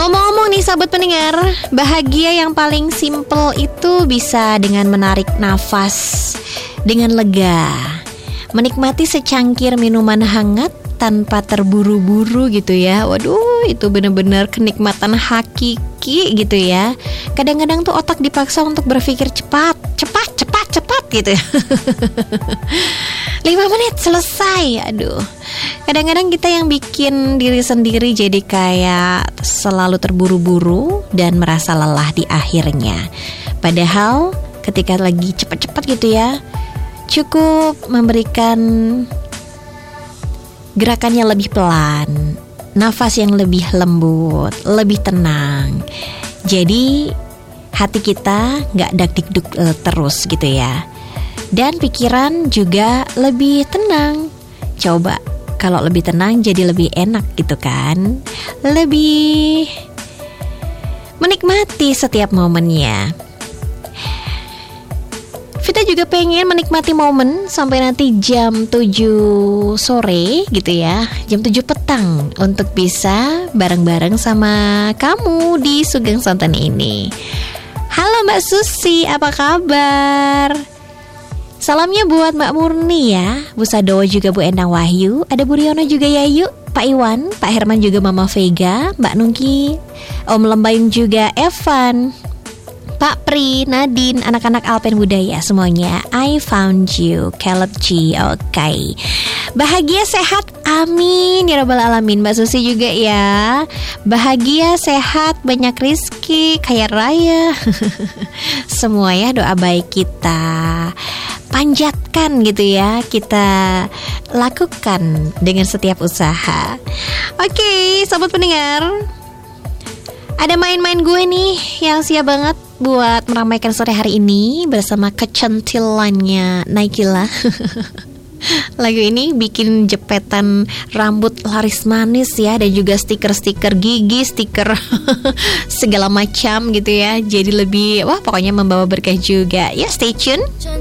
Ngomong-ngomong nih sahabat pendengar, bahagia yang paling simple itu bisa dengan menarik nafas dengan lega, menikmati secangkir minuman hangat tanpa terburu-buru gitu ya. Waduh, itu bener-bener kenikmatan hakiki gitu ya. Kadang-kadang tuh otak dipaksa untuk berpikir cepat gitu ya. 5 menit selesai. Aduh, kadang-kadang kita yang bikin diri sendiri jadi kayak selalu terburu-buru dan merasa lelah di akhirnya. Padahal ketika lagi cepat-cepat gitu ya, cukup memberikan gerakan yang lebih pelan, nafas yang lebih lembut, lebih tenang. Jadi hati kita gak dak-dik-duk terus gitu ya. Dan pikiran juga lebih tenang. Coba kalau lebih tenang jadi lebih enak gitu kan. Lebih menikmati setiap momennya. Vita juga pengen menikmati momen sampai nanti jam 7 sore gitu ya, jam 7 petang, untuk bisa bareng-bareng sama kamu di Sugeng Santan ini. Halo Mbak Susi, apa kabar? Salamnya buat Mbak Murni ya, Bu Sadowo juga Bu Endang Wahyu, ada Bu Riono juga Yayu, Pak Iwan, Pak Herman juga Mama Vega, Mbak Nungki, Om Lembayung juga Evan, Pak Pri, Nadine, anak-anak Alpen Budaya semuanya. I found you, Caleb G. Oke. Bahagia sehat, amin ya rabbal alamin. Mbak Susi juga ya. Bahagia sehat, banyak rizki, kaya raya. Semua ya doa baik kita panjatkan gitu ya, kita lakukan dengan setiap usaha. Oke, sahabat pendengar, ada main-main gue nih yang siap banget buat meramaikan sore hari ini bersama kecantilannya Naikila. Lagu ini bikin jepetan rambut laris manis ya, dan juga stiker-stiker gigi, stiker segala macam gitu ya. Jadi lebih, wah pokoknya membawa berkah juga. Ya, stay tune.